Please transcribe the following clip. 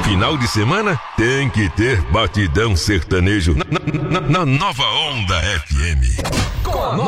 final de semana tem que ter batidão sertanejo na Nova Onda FM.